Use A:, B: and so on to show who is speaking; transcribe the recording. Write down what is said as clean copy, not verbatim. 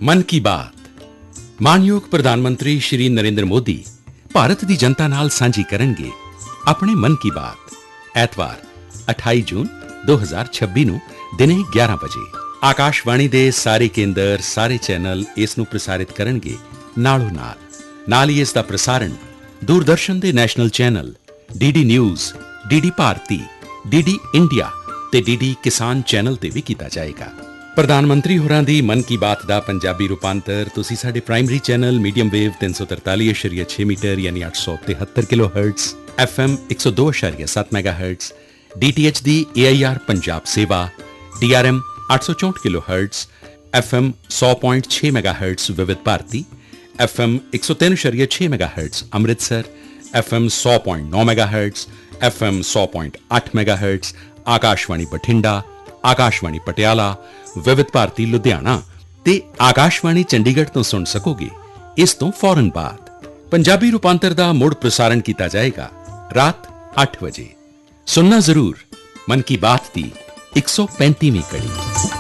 A: मन की बात मानयोग प्रधानमंत्री श्री नरेंद्र मोदी भारत ਦੀ ਜਨਤਾ ਨਾਲ ਸਾਂਝੀ ਕਰਨਗੇ ਆਪਣੇ ਮਨ ਕੀ ਬਾਤ ਐਤਵਾਰ 28 ਜੂਨ 2026 ਨੂੰ ਦਿਨੇ 11 ਵਜੇ ਆਕਾਸ਼ਵਾਣੀ ਦੇ ਸਾਰੇ ਕੇਂਦਰ ਸਾਰੇ ਚੈਨਲ ਇਸ ਨੂੰ ਪ੍ਰਸਾਰਿਤ ਕਰਨਗੇ ਨਾਲੋਂ ਨਾਲ ਹੀ ਇਸ ਦਾ ਪ੍ਰਸਾਰਣ ਦੂਰਦਰਸ਼ਨ ਦੇ national channel DD news DD ਭਾਰਤੀ ਡੀਡੀ ਇੰਡੀਆ ਤੇ ਡੀਡੀ ਕਿਸਾਨ ਚੈਨਲ ਤੇ ਵੀ ਕੀਤਾ ਜਾਏਗਾ। ਪ੍ਰਧਾਨ ਮੰਤਰੀ ਹੋਰਾਂ ਦੀ ਮਨ ਕੀ ਬਾਤ ਦਾ ਪੰਜਾਬੀ ਰੂਪਾਂਤਰ ਤੁਸੀਂ ਸਾਡੇ primary channel medium wave 343.6 metre ਯਾਨੀ 873 ਕਿਲੋਹਰਟਜ਼ FM 102.7 ਮੈਗਾਹਰਟਜ਼ DTH ਦੀ AIR ਪੰਜਾਬ ਸੇਵਾ DRM 864 ਕਿਲੋਹਰਟਜ਼ FM 100.6 ਮੈਗਾਹਰਟਜ਼ ਵਿਵਿਧ ਭਾਰਤੀ FM 103.6 ਮੈਗਾਹਰਟਜ਼ Amritsar FM 100.9 ਮੈਗਾਹਰਟਜ਼ FM 100.8 ਮੈਗਾਹਰਟਜ਼ Akashvani Bathinda Akashvani Patiala ਵਿਵਿਧ ਭਾਰਤੀ ਲੁਧਿਆਣਾ ਤੇ ਆਕਾਸ਼ਵਾਣੀ ਚੰਡੀਗੜ੍ਹ ਤੋਂ ਸੁਣ ਸਕੋਗੇ। ਇਸ ਤੋਂ ਫੌਰਨ ਬਾਅਦ ਪੰਜਾਬੀ ਰੂਪਾਂਤਰ ਦਾ ਮੁੜ ਪ੍ਰਸਾਰਣ ਕੀਤਾ ਜਾਏਗਾ ਰਾਤ 8 ਵਜੇ। ਸੁਣਨਾ ਜ਼ਰੂਰ ਮਨ ਕੀ ਬਾਤ ਦੀ 135ਵੀਂ ਕੜੀ।